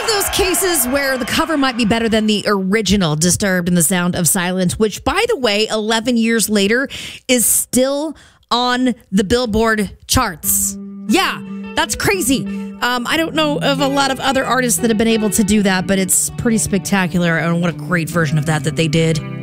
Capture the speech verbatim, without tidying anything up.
those cases where the cover might be better than the original Disturbed in the Sound of Silence, which, by the way, eleven years later is still on the Billboard charts. Yeah, that's crazy. Um, I don't know of a lot of other artists that have been able to do that, but it's pretty spectacular, and what a great version of that that they did.